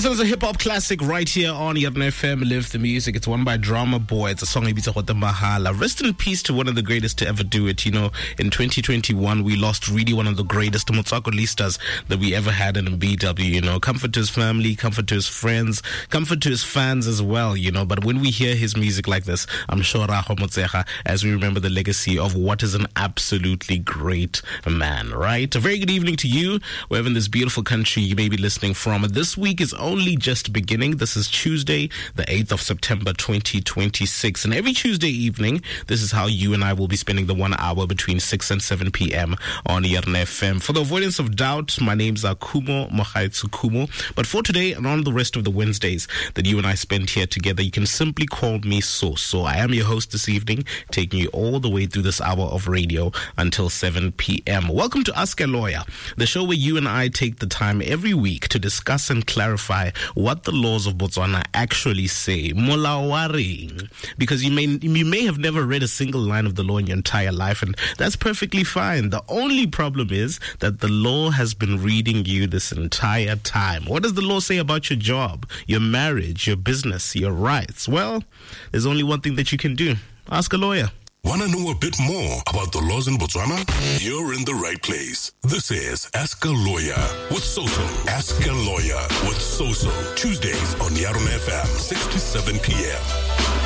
This is a hip-hop classic right here on Yarn FM, Live the Music. It's one by Drama Boy. It's a song Ibitsa Khota Mahala. Rest in peace to one of the greatest to ever do it. You know, in 2021, we lost really one of the greatest Motsakolistas that we ever had in BW. You know, comfort to his family, comfort to his friends, comfort to his fans as well, you know. But when we hear his music like this, I'm sure Raho Motseha, as we remember the legacy of what is an absolutely great man, right? A very good evening to you, wherever in this beautiful country you may be listening from. This week is only just beginning. This is Tuesday, the 8th of September, 2026. And every Tuesday evening, this is how you and I will be spending the 1 hour between 6 and 7 p.m. on Yarn FM. For the avoidance of doubt, my name's Kumo Mohaitsu Kumo. But for today and on the rest of the Wednesdays that you and I spend here together, you can simply call me So. I am your host this evening, taking you all the way through this hour of radio until 7 p.m. Welcome to Ask a Lawyer, the show where you and I take the time every week to discuss and clarify what the laws of Botswana actually say. Molao wa reng. Because you may have never read a single line of the law in your entire life, and that's perfectly fine. The only problem is that the law has been reading you this entire time. What does the law say about your job, your marriage, your business, your rights? Well, there's only one thing that you can do. Ask a lawyer. Want to know a bit more about the laws in Botswana? You're in the right place. This is Ask a Lawyer with Soso. Ask a Lawyer with Soso. Tuesdays on Yarn FM, 6 to 7 p.m.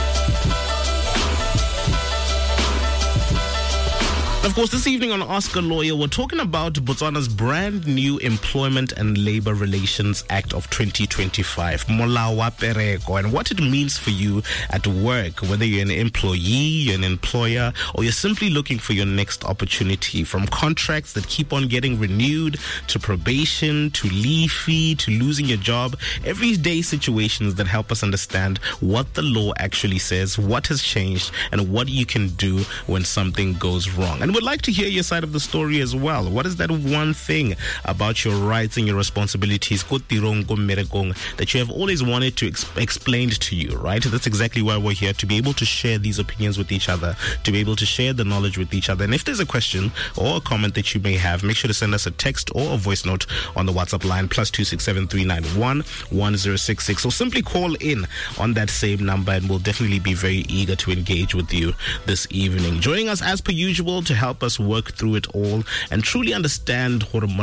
Of course, this evening on Ask a Lawyer, we're talking about Botswana's brand new Employment and Labor Relations Act of 2025, Molao wa Pereko, and what it means for you at work, whether you're an employee, you're an employer, or you're simply looking for your next opportunity. From contracts that keep on getting renewed, to probation, to leave fee, to losing your job, everyday situations that help us understand what the law actually says, what has changed, and what you can do when something goes wrong. And would like to hear your side of the story as well. What is that one thing about your rights and your responsibilities that you have always wanted to explained to you, right? That's exactly why we're here, to be able to share these opinions with each other, to be able to share the knowledge with each other. And if there's a question or a comment that you may have, make sure to send us a text or a voice note on the WhatsApp line, +267 391 1066. Or simply call in on that same number, and we'll definitely be very eager to engage with you this evening. Joining us as per usual to help us work through it all and truly understand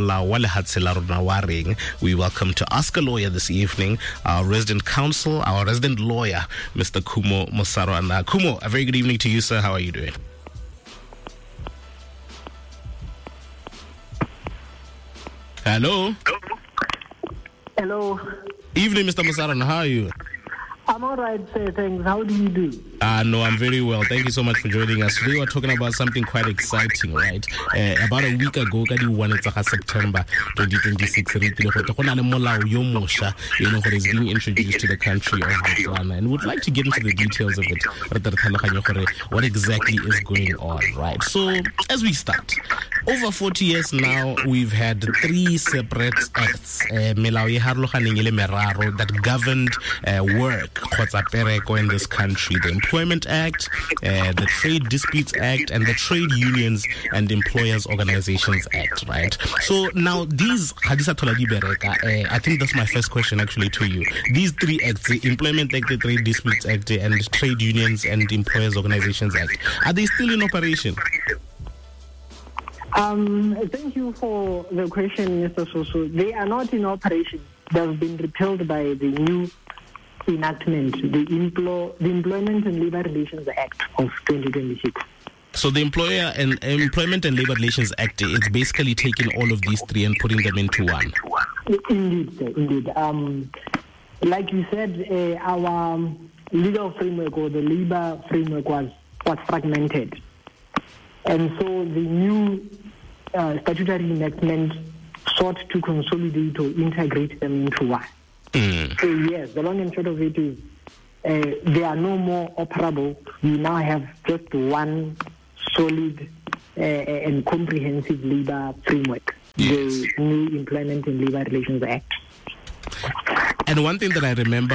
we welcome to Ask a Lawyer this evening our resident counsel, our resident lawyer, Mr. Kumo Mosaro. And Kumo, a very good evening to you, sir. How are you doing? Hello. Hello. Evening, Mr. Mosaro. How are you? I'm all right, sir. Thanks. How do you do? No, I'm very well. Thank you so much for joining us. Today we're talking about something quite exciting, right? About a week ago, September 2026, is being introduced to the country of Botswana, and would like to get into the details of it. What exactly is going on, right? So, as we start, over 40 years now, we've had 3 separate acts that governed work in this country: the Employment Act, the Trade Disputes Act, and the Trade Unions and Employers Organizations Act, right? So now these, I think that's my first question actually to you. These 3 acts, the Employment Act, the Trade Disputes Act, and the Trade Unions and Employers Organizations Act, are they still in operation? Thank you for the question, Mr. Soso. They are not in operation. They've been repealed by the new enactment, the Employment and Labor Relations Act of 2026. So the Employment and Labor Relations Act, it's basically taking all of these 3 and putting them into one. Indeed, sir, indeed. Like you said, our legal framework or the labor framework was fragmented. And so the new statutory enactment sought to consolidate or integrate them into one. So yes, the long and short of it is they are no more operable. We now have just one solid and comprehensive labor framework, the new Employment and Labor Relations Act. And one thing that I remember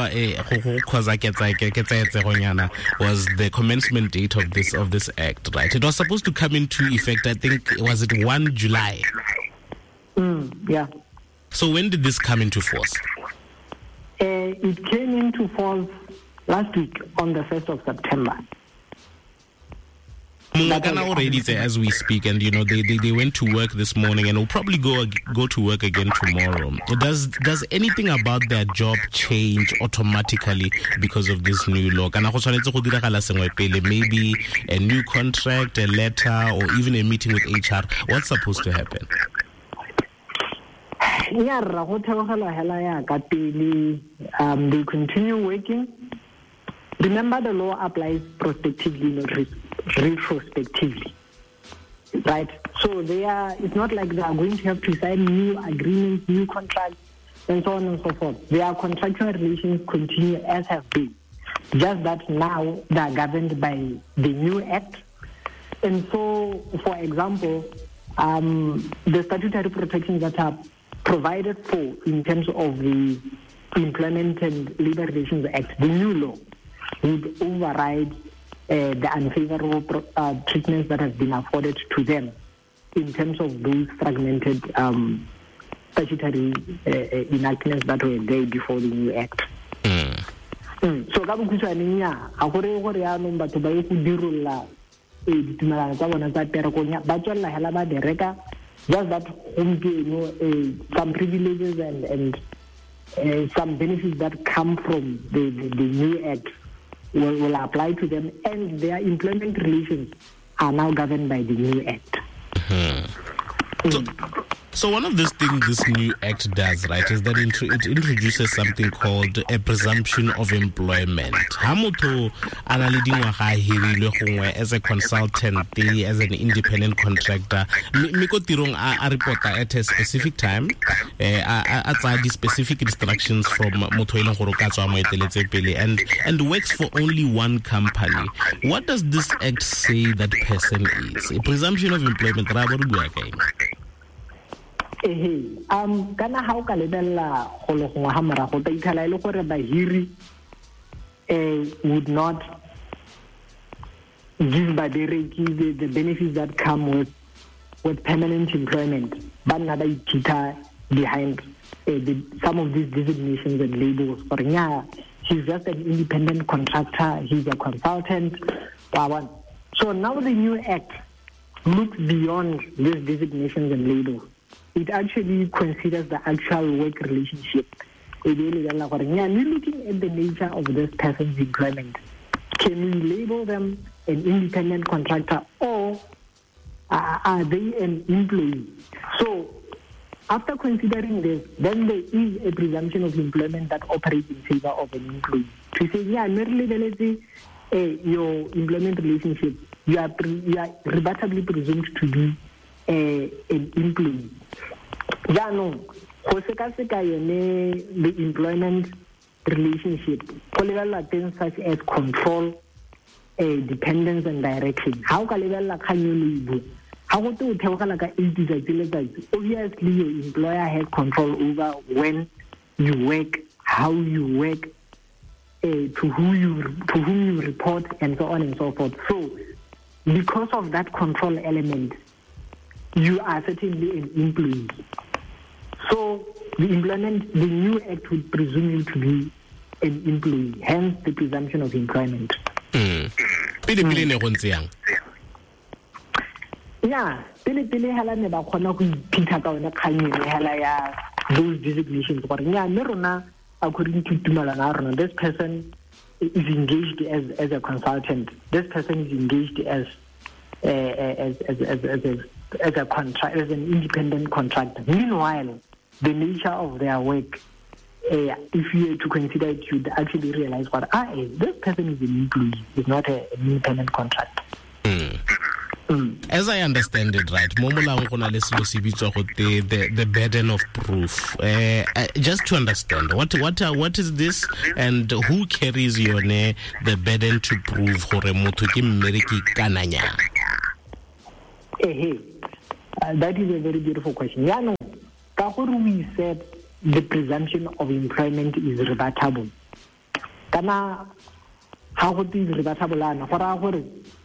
was the commencement date of this act, right? It was supposed to come into effect, I think, was it 1 July? Yeah. So when did this come into force? It came into force last week on the 1st of September. Already as we speak, and they went to work this morning and will probably go to work again tomorrow. Does anything about their job change automatically because of this new law? Maybe a new contract, a letter, or even a meeting with HR. What's supposed to happen? They continue working. Remember, the law applies prospectively, not retrospectively, right? So it's not like they are going to have to sign new agreements, new contracts, and so on and so forth. Their contractual relations continue as have been, just that now they are governed by the new act. And so, for example, the statutory protections that are provided for in terms of the Employment and Labor Relations Act, the new law, would override the unfavorable treatments that have been afforded to them in terms of those fragmented statutory enactments that were there before the new act. So ka bokhutswane nya a gore yaanong batho ba go dirolla ditumelano tsa bona tsa perekonya ba tswella hela ba direka, just that some privileges and some benefits that come from the new act will apply to them, and their employment relations are now governed by the new act. So one of these things this new act does, right, is that it introduces something called a presumption of employment. As a consultant, as an independent contractor, a reporter at a specific time, at specific instructions from and works for only one company. What does this act say that person is? A presumption of employment. Kana how ka lebella go le gongwe ha morago ta ithala ile gore bahiri would not give badireki the benefits that come with permanent employment, but now they behind some of these designations and labels. For he's just an independent contractor, he's a consultant. So now the new act looks beyond these designations and labels. It actually considers the actual work relationship. We're looking at the nature of this person's employment. Can we label them an independent contractor, or are they an employee? So after considering this, then there is a presumption of employment that operates in favor of an employee. To say, your employment relationship, you are rebuttably presumed to be an employee. The employment relationship, things such as control, dependence, and direction. How can you obviously your employer has control over when you work, how you work, to whom you report, and so on and so forth. So, because of that control element, you are certainly an employee. So the new act would presume you to be an employee, hence the presumption of employment. Yeah, pele hela ne ba khona go ipitha ka ona khanyeng hela ya those designations. But according to tumalana, this person is engaged as a consultant. This person is engaged as an independent contractor. Meanwhile, the nature of their work, if you were to consider it, you'd actually realize this person is an employee, is not an independent contractor. As I understand it, right, the burden of proof. Just to understand, what is this, and who carries the burden to prove that is a very beautiful question. We said the presumption of employment is rebuttable. How is rebuttable?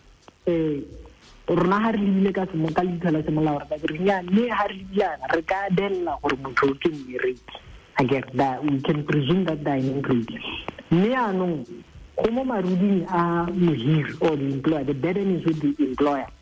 Rona ha re lebile ka semo ka litla la semolao re ka re nya ne ha re lebana re ka della gore motho ke mmereki I guess that we can presume that they're unemployed. Or the employer, the burden is with the employer.